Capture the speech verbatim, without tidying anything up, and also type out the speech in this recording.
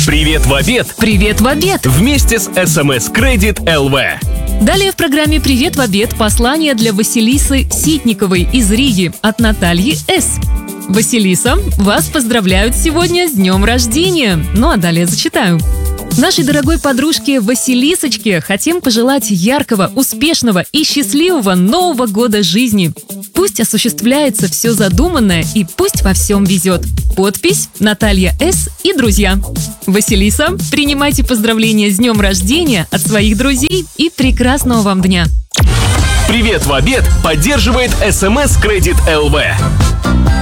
Привет в обед! Привет в обед! Вместе с эс эм эс Credit эл ви. Далее в программе «Привет в обед» послание для Василисы Ситниковой из Риги от Натальи С. Василиса, вас поздравляют сегодня с днем рождения. Ну а далее зачитаю. Нашей дорогой подружке Василисочке хотим пожелать яркого, успешного и счастливого Нового года жизни. Пусть осуществляется все задуманное и пусть во всем везет. Подпись Наталья С. и друзья. Василиса, принимайте поздравления с днем рождения от своих друзей и прекрасного вам дня. Привет в обед поддерживает эс эм эс Credit эл ви.